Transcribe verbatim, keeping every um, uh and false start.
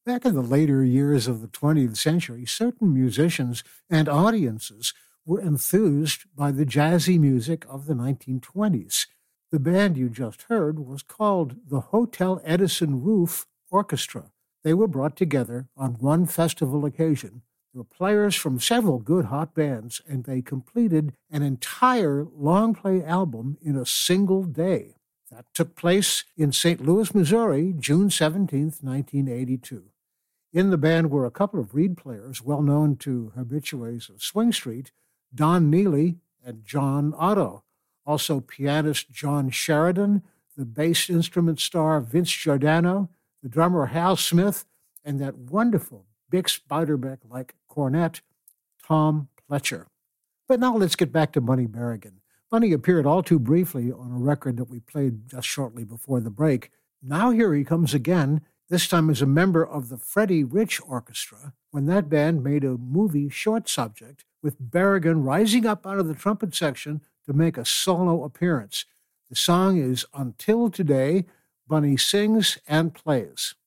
Back in the later years of the twentieth century, certain musicians and audiences were enthused by the jazzy music of the nineteen twenties. The band you just heard was called the Hotel Edison Roof Orchestra. They were brought together on one festival occasion. There were players from several good hot bands, and they completed an entire long play album in a single day. That took place in Saint Louis, Missouri, June seventeenth, nineteen eighty-two. In the band were a couple of reed players well known to habitués of Swing Street, Don Neely and John Otto. Also pianist John Sheridan, the bass instrument star Vince Giordano, the drummer Hal Smith, and that wonderful Bix Beiderbecke-like cornet, Tom Pletcher. But now let's get back to Bunny Berrigan. Bunny appeared all too briefly on a record that we played just shortly before the break. Now here he comes again, this time as a member of the Freddie Rich Orchestra, when that band made a movie short subject with Berrigan rising up out of the trumpet section to make a solo appearance. The song is Until Today. Bunny sings and plays.